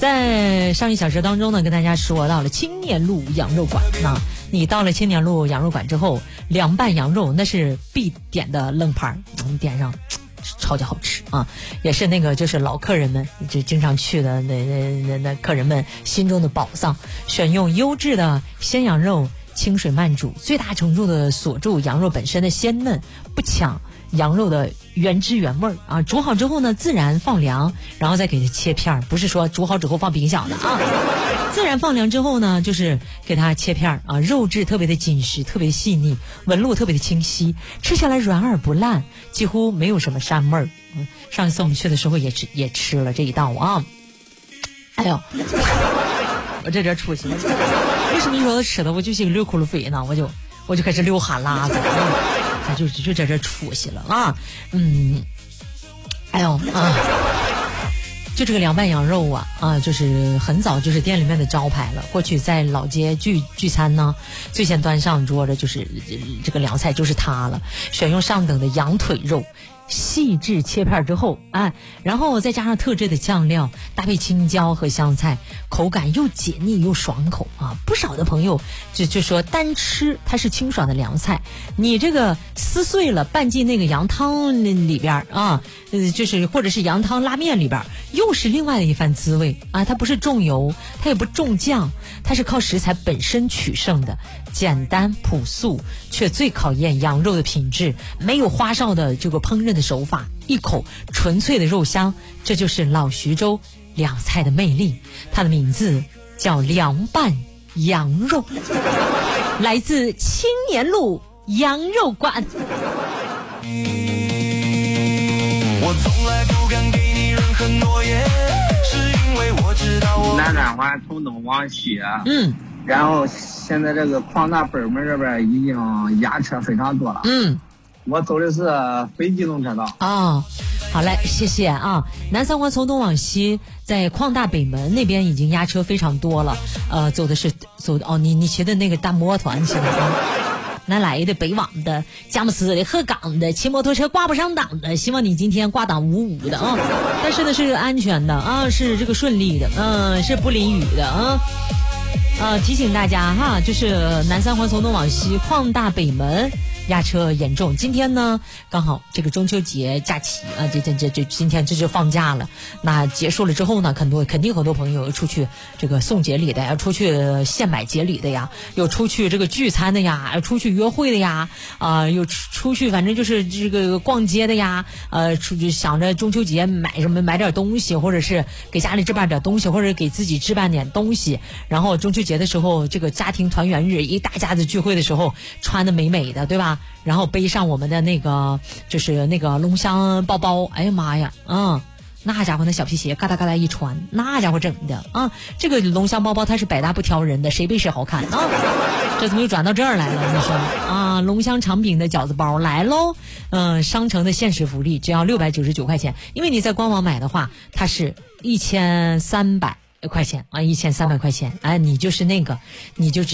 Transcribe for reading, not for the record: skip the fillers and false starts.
在上一小时当中呢，跟大家说到了青年路羊肉馆。那你到了青年路羊肉馆之后，凉拌羊肉那是必点的冷盘，点上超级好吃啊！也是那个就是老客人们就经常去的那客人们心中的宝藏。选用优质的鲜羊肉，清水慢煮，最大程度的锁住羊肉本身的鲜嫩，不抢羊肉的原汁原味啊！煮好之后呢，自然放凉，然后再给它切片，不是说煮好之后放冰箱的啊。自然放凉之后呢，就是给它切片啊，肉质特别的紧实，特别细腻，纹路特别的清晰，吃下来软而不烂，几乎没有什么膻味儿。上一次我们去的时候也吃了这一道啊。哎呦，我这点出息了，为什么说吃的我就像流口水呢？我就开始流哈喇子，他就在这出息了啊。哎呦啊。就这个凉拌羊肉啊，就是很早就是店里面的招牌了。过去在老街聚餐呢，最先端上桌的就是这个凉菜就是它了。选用上等的羊腿肉，细致切片之后然后再加上特制的酱料，搭配青椒和香菜，口感又解腻又爽口啊！不少的朋友就说单吃它是清爽的凉菜，你这个撕碎了拌进那个羊汤里边啊，就是或者是羊汤拉面里边，又是另外的一番滋味啊！它不是重油，它也不重酱，它是靠食材本身取胜的，简单朴素却最考验羊肉的品质，没有花哨的这个烹饪的手法，一口纯粹的肉香，这就是老徐州凉菜的魅力。它的名字叫凉拌羊肉，来自青年路羊肉馆。 我从来不敢给你任何诺言，是因为我知道我南三环从东往西然后现在这个矿大北门这边已经压车非常多了。我走的是非机动车道。 好嘞，谢谢啊。南三环从东往西，在矿大北门那边已经压车非常多了。走你骑的那个大摩托，你骑的南来的、北往的、佳木斯的、鹤岗的，骑摩托车挂不上档的，希望你今天挂档55的啊。但是呢是安全的啊，是这个顺利的，是不淋雨的啊。提醒大家哈，就是南三环从东往西，矿大北门压车严重。今天呢刚好这个中秋节假期啊，这今天这就放假了。那结束了之后呢，肯定很多朋友出去这个送节礼的呀，出去现买节礼的呀，有出去这个聚餐的呀，出去约会的呀，有出去反正就是这个逛街的呀，出去想着中秋节买点东西，或者是给家里置办点东西，或者给自己置办点东西。然后中秋节的时候，这个家庭团圆日，一大家子聚会的时候，穿的美美的，对吧？然后背上我们的那个就是那个龙香包包，哎呀妈呀，那家伙那小皮鞋嘎哒嘎哒一穿，那家伙整的啊！这个龙香包包它是百搭不挑人的，谁背谁好看啊！这怎么又转到这儿来了？你说啊，龙香长柄的饺子包来喽！商城的限时福利只要699块钱，因为你在官网买的话，它是1300块钱啊，1300块钱，你就是